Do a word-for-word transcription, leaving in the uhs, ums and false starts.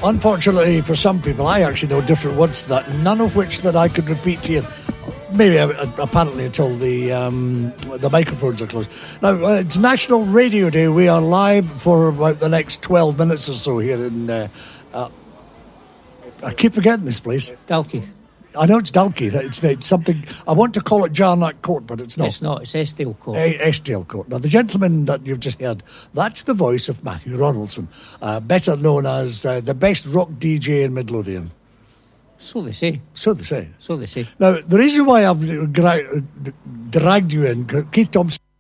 Unfortunately for some people, I actually know different words to that, none of which that I could repeat here. Maybe uh, apparently until the um, the microphones are closed. Now, uh, it's National Radio Day. We are live for about the next twelve minutes or so here in... Uh, uh, I keep forgetting this place. Dalkeith. I know it's Dalkeith. It's, it's something... I want to call it Jarnac Court, but it's not. It's not. It's Estill Court. E- Estill Court. Now, the gentleman that you've just heard, that's the voice of Matthew Ronaldson, uh, better known as uh, the best rock D J in Midlothian. So they say. So they say. So they say. Now, the reason why I've gra- dragged you in, Keith Thompson...